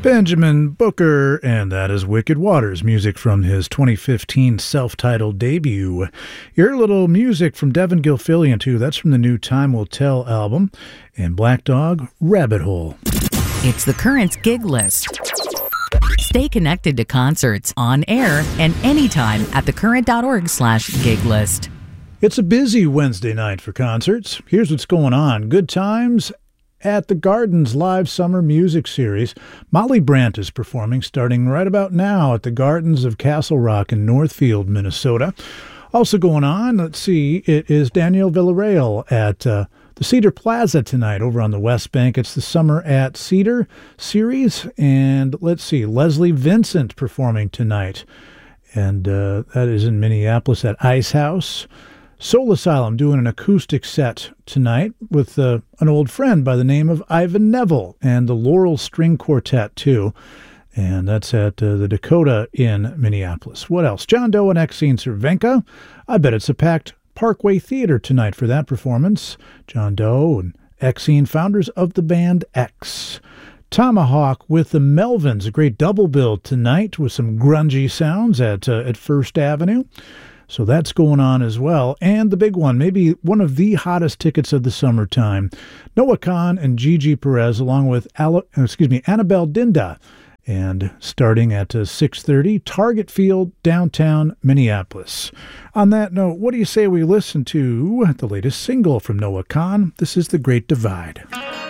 Benjamin Booker, and that is Wicked Waters, music from his 2015 self-titled debut. Your little music from Devin Gilfillian, too. That's from the new Time Will Tell album. And Black Dog, Rabbit Hole. It's the Currents gig list. Stay connected to concerts on air and anytime at thecurrent.org/gig list. It's a busy Wednesday night for concerts. Here's what's going on. Good times at the Gardens Live Summer Music Series. Molly Brandt is performing starting right about now at the Gardens of Castle Rock in Northfield, Minnesota. Also going on, let's see, it is Danielle Villarreal at the Cedar Plaza tonight over on the West Bank. It's the Summer at Cedar series. And let's see, Leslie Vincent performing tonight. And that is in Minneapolis at Ice House. Soul Asylum doing an acoustic set tonight with an old friend by the name of Ivan Neville and the Laurel String Quartet, too. And that's at the Dakota in Minneapolis. What else? John Doe and Exene Cervenka. I bet it's a packed Parkway Theater tonight for that performance. John Doe and Exene, founders of the band X. Tomahawk with the Melvins, a great double bill tonight with some grungy sounds at First Avenue. So that's going on as well. And the big one, maybe one of the hottest tickets of the summertime, Noah Kahan and Gigi Perez, along with Annabelle Dinda. And starting at 6:30, Target Field, downtown Minneapolis. On that note, what do you say we listen to the latest single from Noah Kahan? This is The Great Divide.